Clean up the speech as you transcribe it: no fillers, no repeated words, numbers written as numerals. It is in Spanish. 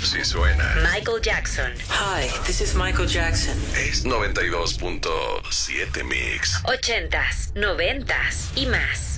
así suena. Michael Jackson. Hi, this is Michael Jackson. Es 92.7 Mix. 80s, 90s y más.